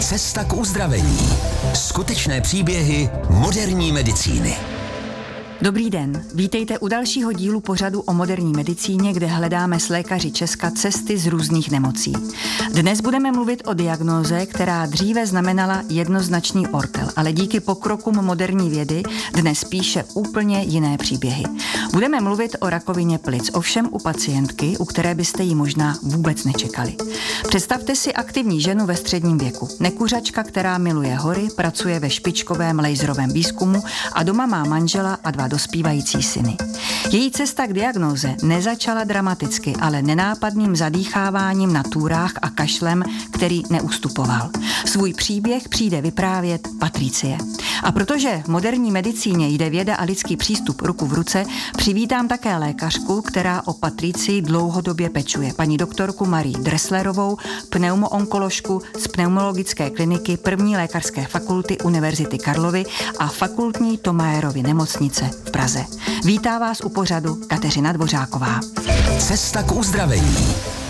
Cesta k uzdravení. Skutečné příběhy moderní medicíny. Dobrý den, vítejte u dalšího dílu pořadu o moderní medicíně, kde hledáme s lékaři Česka cesty z různých nemocí. Dnes budeme mluvit o diagnóze, která dříve znamenala jednoznačný ortel, ale díky pokrokům moderní vědy dnes píše úplně jiné příběhy. Budeme mluvit o rakovině plic, ovšem u pacientky, u které byste ji možná vůbec nečekali. Představte si aktivní ženu ve středním věku. Nekuřačka, která miluje hory, pracuje ve špičkovém laserovém výzkumu a doma má manžela a 2 dospívající syny. Její cesta k diagnóze nezačala dramaticky, ale nenápadným zadýcháváním na túrách a kašlem, který neustupoval. Svůj příběh přijde vyprávět Patricie. A protože v moderní medicíně jde věda a lidský přístup ruku v ruce, přivítám také lékařku, která o Patricii dlouhodobě pečuje, paní doktorku Marii Dresslerovou, pneumoonkoložku z pneumologické kliniky 1. lékařské fakulty Univerzity Karlovy a fakultní Thomayerovy nemocnice v Praze. Vítá vás u pořadu Kateřina Dvořáková. Cesta k uzdravení.